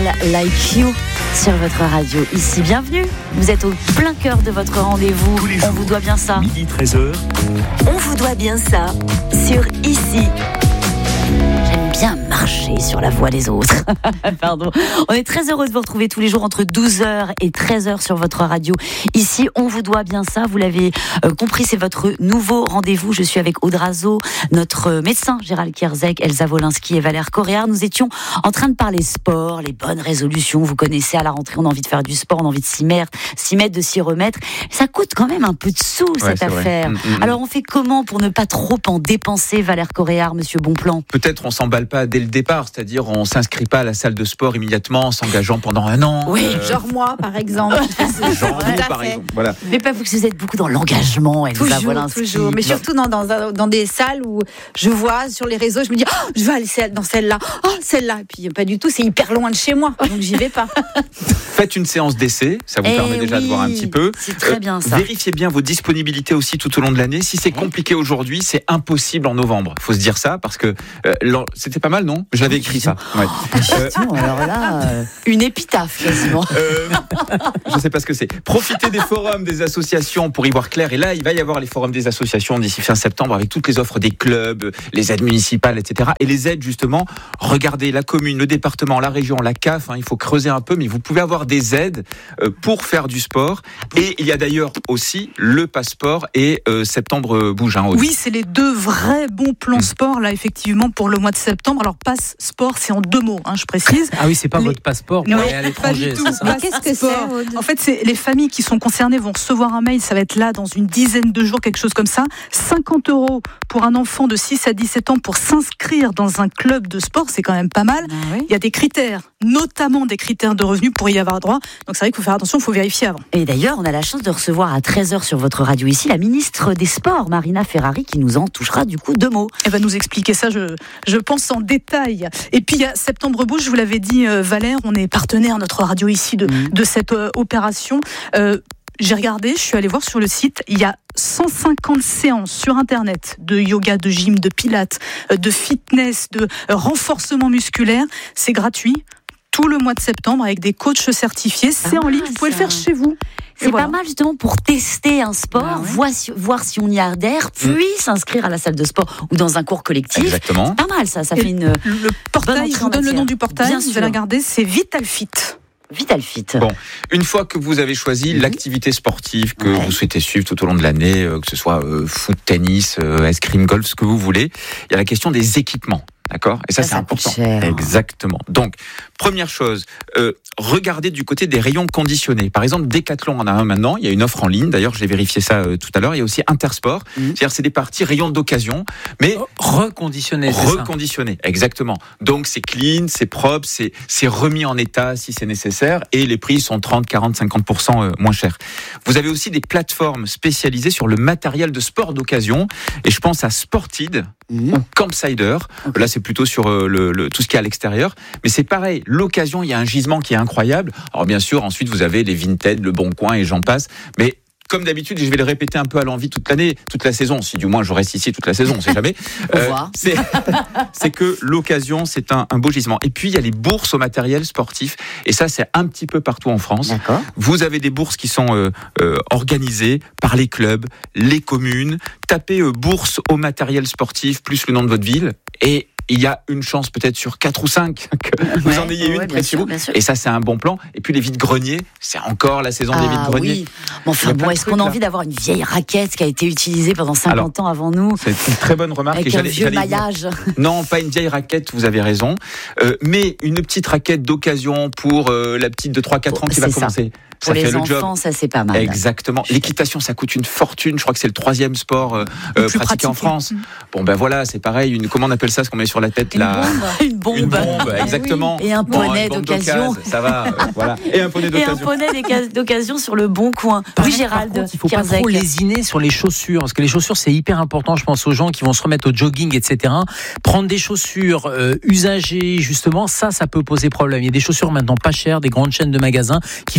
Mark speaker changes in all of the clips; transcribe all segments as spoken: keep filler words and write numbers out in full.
Speaker 1: Like You sur votre radio. Ici, bienvenue. Vous êtes au plein cœur de votre rendez-vous. On vous doit bien ça.
Speaker 2: Midi treize heures.
Speaker 1: On vous doit bien ça sur Ici. J'aime bien marcher sur la voie des autres. Pardon. On est très heureux de vous retrouver tous les jours entre douze heures et treize heures sur votre radio. Ici, on vous doit bien ça. Vous l'avez euh, compris, c'est votre nouveau rendez-vous. Je suis avec Aude Razeau, notre médecin Gérald Kierzek, Elsa Wolinski et Valère Coréard. Nous étions en train de parler sport, les bonnes résolutions. Vous connaissez, à la rentrée, on a envie de faire du sport, on a envie de s'y mettre, s'y mettre, de s'y remettre. Ça coûte quand même un peu de sous,
Speaker 2: ouais,
Speaker 1: cette affaire. Mmh, mmh. Alors, on fait comment pour ne pas trop en dépenser, Valère Coréard, monsieur Bonplan?
Speaker 3: Peut-être on s'emballe pas dès le départ, c'est-à-dire on s'inscrit pas à la salle de sport immédiatement en s'engageant pendant un an.
Speaker 1: Oui,
Speaker 4: euh... genre moi par exemple.
Speaker 3: genre nous par exemple. Voilà.
Speaker 1: Mais pas vous que vous êtes beaucoup dans l'engagement, Elsa
Speaker 4: toujours,
Speaker 1: Wolinski.
Speaker 4: toujours. Mais surtout dans, dans, dans des salles où je vois sur les réseaux, je me dis oh, je vais aller dans celle-là, oh celle-là, et puis pas du tout, c'est hyper loin de chez moi, donc j'y vais pas.
Speaker 3: Faites une séance d'essai, ça vous
Speaker 1: eh
Speaker 3: permet déjà
Speaker 1: oui,
Speaker 3: de voir un petit peu.
Speaker 1: C'est très bien ça.
Speaker 3: Euh, vérifiez bien vos disponibilités aussi tout au long de l'année. Si c'est compliqué aujourd'hui, c'est impossible en novembre. Faut se dire ça parce que euh, c'était pas mal, non? Je l'avais écrit ça. Ouais.
Speaker 1: Euh, alors là, euh, une épitaphe quasiment.
Speaker 3: Euh, je sais pas ce que c'est. Profitez des forums des associations pour y voir clair. Et là, il va y avoir les forums des associations d'ici fin septembre avec toutes les offres des clubs, les aides municipales, et cetera. Et les aides justement, regardez la commune, le département, la région, la C A F. Hein, il faut creuser un peu, mais vous pouvez avoir des aides euh, pour faire du sport. Et il y a d'ailleurs aussi le passeport et euh, septembre bouge. Hein,
Speaker 5: oui, c'est les deux vrais bons plans sport là effectivement pour le mois de septembre. Alors passe sport, c'est en deux mots, hein, je précise.
Speaker 6: Ah oui, c'est pas les... votre passeport pour
Speaker 5: non,
Speaker 6: aller à l'étranger, c'est ça.
Speaker 4: Mais qu'est-ce que c'est?
Speaker 5: En fait, c'est les familles qui sont concernées vont recevoir un mail, ça va être là dans une dizaine de jours, quelque chose comme ça. cinquante euros pour un enfant de six à dix-sept ans pour s'inscrire dans un club de sport, c'est quand même pas mal.
Speaker 1: Ah oui.
Speaker 5: Il y a des critères, notamment des critères de revenus pour y avoir droit. Donc c'est vrai qu'il faut faire attention, il faut vérifier avant.
Speaker 1: Et d'ailleurs, on a la chance de recevoir à treize heures sur votre radio ici la ministre des Sports, Marina Ferrari, qui nous en touchera du coup deux mots.
Speaker 5: Elle va nous expliquer ça, je, je pense, en détail. Et puis, il y a Septembre Bouge, je vous l'avais dit, euh, Valère, on est partenaire, notre radio ici, de, mmh. de cette euh, opération. Euh, j'ai regardé, je suis allée voir sur le site, il y a cent cinquante séances sur Internet de yoga, de gym, de pilates, de fitness, de renforcement musculaire. C'est gratuit. Tout le mois de septembre avec des coachs certifiés. C'est ah, en ligne, vous pouvez ça. le faire chez vous.
Speaker 1: C'est voilà. pas mal justement pour tester un sport, ah ouais. voir, si, voir si on y adhère, puis mmh. s'inscrire à la salle de sport ou dans un cours collectif.
Speaker 3: Exactement.
Speaker 1: C'est pas mal ça, ça
Speaker 5: Et
Speaker 1: fait une
Speaker 5: le portail, je vous donne le nom du portail,
Speaker 1: Bien
Speaker 5: vous
Speaker 1: sûr.
Speaker 5: allez regarder, c'est Vitalfit.
Speaker 1: Vitalfit.
Speaker 3: Bon, une fois que vous avez choisi mmh. l'activité sportive que
Speaker 1: ouais.
Speaker 3: vous souhaitez suivre tout au long de l'année, euh, que ce soit euh, foot, tennis, euh, escrime, golf, ce que vous voulez, il y a la question des équipements. D'accord ? Et ça, ça c'est
Speaker 1: ça
Speaker 3: important.
Speaker 1: Cher.
Speaker 3: Exactement. Donc, première chose, euh, regardez du côté des rayons conditionnés. Par exemple, Decathlon en a un maintenant. Il y a une offre en ligne. D'ailleurs, j'ai vérifié ça euh, tout à l'heure. Il y a aussi Intersport. Mmh. C'est-à-dire, c'est des parties rayons d'occasion, mais
Speaker 6: reconditionnés.
Speaker 3: Reconditionnés, exactement. Donc, c'est clean, c'est propre, c'est, c'est remis en état si c'est nécessaire, et les prix sont trente, quarante, cinquante pour cent moins chers. Vous avez aussi des plateformes spécialisées sur le matériel de sport d'occasion, et je pense à Sportid mmh. ou Campsider. Okay. Là, c'est plutôt sur le, le, tout ce qui est à l'extérieur. Mais c'est pareil, l'occasion, il y a un gisement qui est incroyable. Alors bien sûr, ensuite, vous avez les Vinted, le Bon Coin et j'en passe. Mais comme d'habitude, je vais le répéter un peu à l'envi toute l'année, toute la saison. Si du moins je reste ici toute la saison, on ne sait jamais.
Speaker 1: euh,
Speaker 3: c'est, c'est que l'occasion, c'est un, un beau gisement. Et puis, il y a les bourses au matériel sportif. Et ça, c'est un petit peu partout en France.
Speaker 1: D'accord.
Speaker 3: Vous avez des bourses qui sont euh, euh, organisées par les clubs, les communes. Tapez euh, bourse au matériel sportif, plus le nom de votre ville. Et il y a une chance peut-être sur quatre ou cinq que ouais, vous en ayez ouais, une près de chez vous. Et ça, c'est un bon plan. Et puis les vides-greniers, c'est encore la saison ah, des vides-greniers.
Speaker 1: Oui. Bon, enfin bon, est-ce qu'on a envie d'avoir une vieille raquette qui a été utilisée pendant cinquante
Speaker 3: Alors,
Speaker 1: ans avant nous?
Speaker 3: C'est une très bonne remarque.
Speaker 1: Avec
Speaker 3: et
Speaker 1: un
Speaker 3: j'allais,
Speaker 1: vieux
Speaker 3: j'allais
Speaker 1: maillage.
Speaker 3: Dire, non, pas une vieille raquette, vous avez raison. Euh, mais une petite raquette d'occasion pour euh, la petite de trois quatre ans qui va commencer.
Speaker 1: Pour
Speaker 3: ça
Speaker 1: les
Speaker 3: fait
Speaker 1: enfants,
Speaker 3: le job.
Speaker 1: Ça c'est pas mal.
Speaker 3: Exactement. L'équitation, ça coûte une fortune. Je crois que c'est le troisième sport euh, euh, pratiqué, pratiqué en France. Mmh. Bon ben voilà, c'est pareil. Une, comment on appelle ça, ce qu'on met sur la tête
Speaker 1: une
Speaker 3: là
Speaker 1: bombe. Une bombe.
Speaker 3: Une bombe, exactement.
Speaker 1: Oui. Et un poney bon, d'occasion.
Speaker 3: Ça va, euh, voilà. Et un poney d'occasion.
Speaker 1: Et un poney d'occasion sur le bon coin. Oui, Gérald.
Speaker 6: Contre, il faut pas trop lésiner sur les chaussures, parce que les chaussures c'est hyper important. Je pense aux gens qui vont se remettre au jogging, et cetera. Prendre des chaussures euh, usagées, justement, ça, ça peut poser problème. Il y a des chaussures maintenant pas chères, des grandes chaînes de magasins qui font des très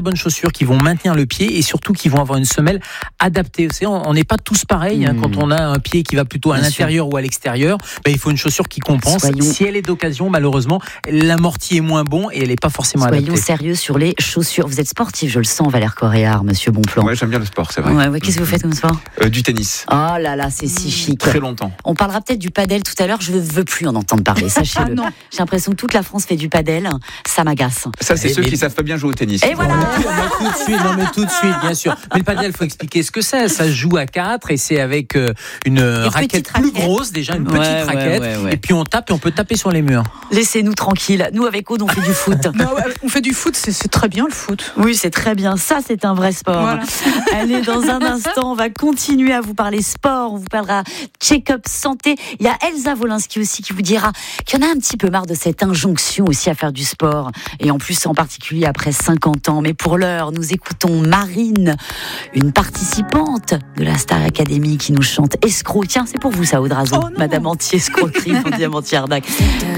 Speaker 6: bonnes chaussures qui vont maintenir le pied et surtout qui vont avoir une semelle adaptée. Vous savez, on n'est pas tous pareils. Mmh. Hein, quand on a un pied qui va plutôt à Bien l'intérieur sûr. Ou à l'extérieur, ben, il faut une chaussure qui compense. Soyons... Si elle est d'occasion, malheureusement, l'amorti est moins bon et elle n'est pas forcément
Speaker 1: Soyons
Speaker 6: adaptée.
Speaker 1: Soyons sérieux sur les chaussures. Vous êtes sportif, je le sens, Valère Coréard, monsieur Bonplan.
Speaker 3: Ouais, j'aime bien le sport, c'est vrai.
Speaker 1: Ouais, ouais, qu'est-ce que vous faites comme sport?
Speaker 3: euh, Du tennis.
Speaker 1: Oh là là, c'est si chic.
Speaker 3: Très longtemps.
Speaker 1: On parlera peut-être du padel tout à l'heure. Je ne veux plus en entendre parler, sachez-le. Ah J'ai l'impression que toute la France fait du padel. Ça m'agace.
Speaker 3: Ça, c'est
Speaker 6: et
Speaker 3: ceux
Speaker 6: mais...
Speaker 3: qui savent pas bien jouer au tennis.
Speaker 1: Et voilà.
Speaker 6: tout de suite, non mais tout de suite, bien sûr. Mais le padel, il faut expliquer ce que c'est. Ça se joue à quatre et c'est avec euh, une, une raquette plus raquette. grosse, déjà une petite ouais, raquette. Ouais, ouais, ouais. Et puis on tape et on peut taper sur les murs.
Speaker 1: Laissez-nous tranquilles. Nous, avec Aude, on fait du foot.
Speaker 5: Non, on fait du foot, c'est, c'est très bien le foot.
Speaker 1: Oui, c'est très bien. Ça, c'est un vrai sport. Voilà. Allez, dans un instant, on va continuer à vous parler sport. On vous parlera check-up santé. Il y a Elsa Wolinski aussi qui vous dira qu'il y en a un petit peu marre de cette injonction aussi à faire du sport. Et en plus, en particulier après cinquante ans. Mais pour l'heure, nous écoutons Marine, une participante de la Star Academy qui nous chante Escroc. Tiens, c'est pour vous ça, Aude Razon. Oh Madame Anti-Escroquerie pour Diamantière Dac.